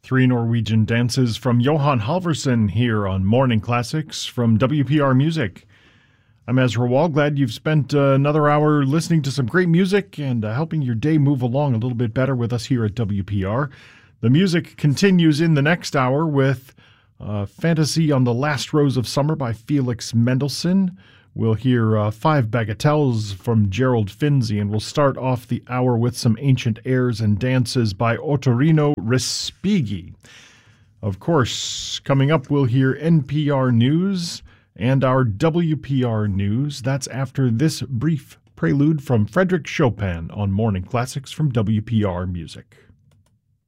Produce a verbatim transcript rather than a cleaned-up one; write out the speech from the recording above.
Three Norwegian dances from Johan Halvorsen here on Morning Classics from W P R Music. I'm Ezra Wall. Glad you've spent uh, another hour listening to some great music and uh, helping your day move along a little bit better with us here at W P R. The music continues in the next hour with uh, Fantasy on the Last Rose of Summer by Felix Mendelssohn. We'll hear uh, Five Bagatelles from Gerald Finzi, and we'll start off the hour with some ancient airs and dances by Ottorino Respighi. Of course, coming up, we'll hear N P R News and our W P R News. That's after this brief prelude from Frédéric Chopin on Morning Classics from W P R Music.